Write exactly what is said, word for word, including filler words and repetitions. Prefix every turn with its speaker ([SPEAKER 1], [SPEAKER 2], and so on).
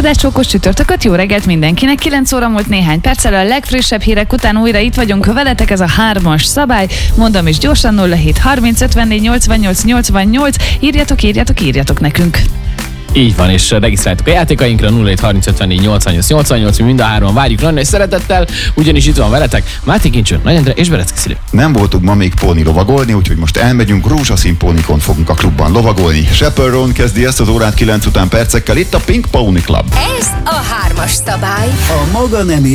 [SPEAKER 1] Csodás csókos csütörtököt, jó reggelt mindenkinek. kilenc óra múlt néhány perccel, a legfrissebb hírek után újra itt vagyunk veletek, ez a hármas szabály. Mondom is gyorsan, nulla hét harminc ötvennégy nyolcvannyolc nyolcvannyolc. Írjatok, írjatok, írjatok nekünk.
[SPEAKER 2] Így van, és regisztráltuk a játékainkra nulla hét harminc ötvennégy nyolcvannyolc nyolcvannyolc, mi mind a hárman várjuk nagyon nagy szeretettel, ugyanis itt van veletek Máté Kincső, Nagy Endre és Berecki Szili.
[SPEAKER 3] Nem voltunk ma még póni lovagolni, úgyhogy most elmegyünk, rózsaszín pónikon fogunk a klubban lovagolni. Chaperone kezdi ezt az órát kilenc után percekkel, itt a Pink Pony Club.
[SPEAKER 4] Ez a hármas szabály.
[SPEAKER 5] A maga nemű